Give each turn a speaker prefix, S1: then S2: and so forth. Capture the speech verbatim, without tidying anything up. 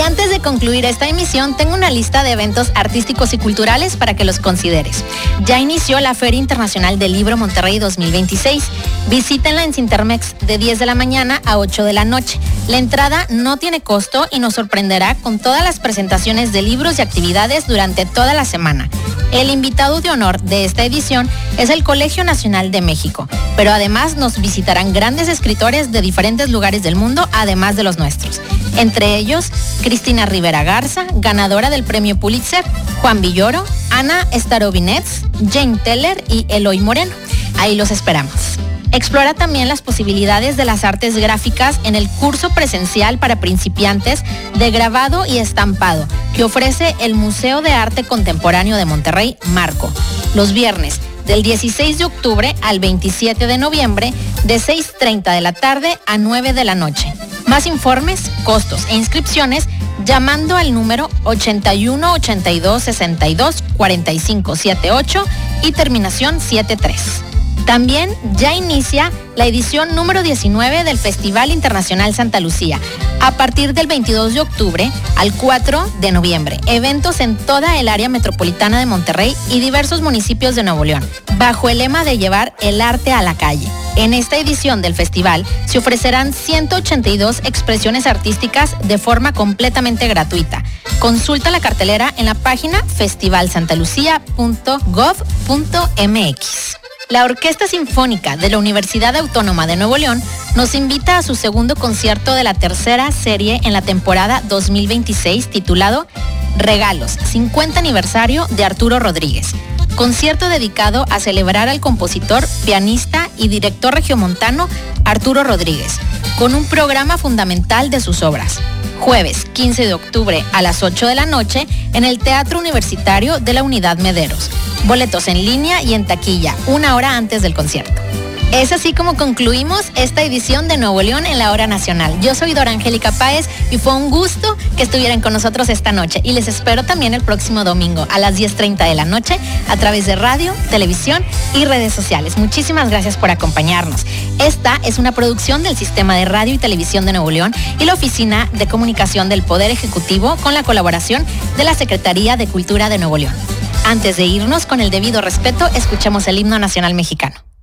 S1: antes de concluir esta emisión, tengo una lista de eventos artísticos y culturales para que los consideres. Ya inició la Feria Internacional del Libro Monterrey dos mil veintiséis. Visítenla en Cintermex de diez de la mañana a ocho de la noche. La entrada no tiene costo y nos sorprenderá con todas las presentaciones de libros y actividades durante toda la semana. El invitado de honor de esta edición es el Colegio Nacional de México, pero además nos visitarán grandes escritores de diferentes lugares del mundo, además de los nuestros. Entre ellos, Cristina Rivera Garza, ganadora del Premio Pulitzer, Juan Villoro, Ana Starobinets, Jane Teller y Eloy Moreno. Ahí los esperamos. Explora también las posibilidades de las artes gráficas en el curso presencial para principiantes de grabado y estampado que ofrece el Museo de Arte Contemporáneo de Monterrey, Marco, los viernes del dieciséis de octubre al veintisiete de noviembre de seis treinta de la tarde a nueve de la noche. Más informes, costos e inscripciones llamando al número ochenta y uno, ochenta y dos, sesenta y dos, cuarenta y cinco setenta y ocho y terminación setenta y tres. También ya inicia la edición número diecinueve del Festival Internacional Santa Lucía, a partir del veintidós de octubre al cuatro de noviembre. Eventos en toda el área metropolitana de Monterrey y diversos municipios de Nuevo León, bajo el lema de llevar el arte a la calle. En esta edición del festival se ofrecerán ciento ochenta y dos expresiones artísticas de forma completamente gratuita. Consulta la cartelera en la página festival santa lucía punto gov punto m x. La Orquesta Sinfónica de la Universidad Autónoma de Nuevo León nos invita a su segundo concierto de la tercera serie en la temporada dos mil veintiséis titulado Regalos, cincuenta aniversario de Arturo Rodríguez. Concierto dedicado a celebrar al compositor, pianista y director regiomontano Arturo Rodríguez, con un programa fundamental de sus obras. Jueves quince de octubre a las ocho de la noche en el Teatro Universitario de la Unidad Mederos. Boletos en línea y en taquilla, una hora antes del concierto. Es así como concluimos esta edición de Nuevo León en la Hora Nacional. Yo soy Dora Angélica Páez y fue un gusto que estuvieran con nosotros esta noche. Y les espero también el próximo domingo a las diez treinta de la noche a través de radio, televisión y redes sociales. Muchísimas gracias por acompañarnos. Esta es una producción del Sistema de Radio y Televisión de Nuevo León y la Oficina de Comunicación del Poder Ejecutivo con la colaboración de la Secretaría de Cultura de Nuevo León. Antes de irnos, con el debido respeto, escuchemos el himno nacional mexicano.